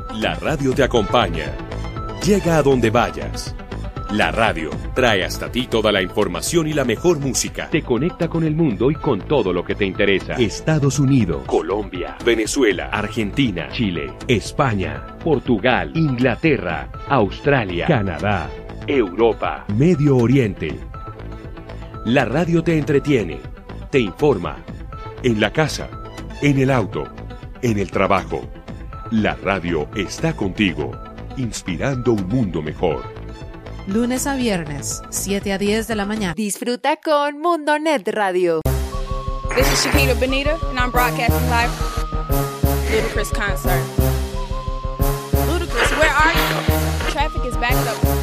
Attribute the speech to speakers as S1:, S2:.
S1: La radio te acompaña. Llega a donde vayas. La radio trae hasta ti toda la información y la mejor música. Te conecta con el mundo y con todo lo que te interesa. Estados Unidos, Colombia, Venezuela, Argentina, Chile, España, Portugal, Inglaterra, Australia, Canadá, Europa, Medio Oriente. La radio te entretiene, te informa. En la casa, en el auto, en el trabajo. La radio está contigo, inspirando un mundo mejor.
S2: Lunes a viernes, 7 a 10 de la mañana.
S3: Disfruta con Mundonet Radio.
S4: This is Shakira Benita, and I'm broadcasting live. Ludacris concert. Ludacris, where are you? Traffic is backed up.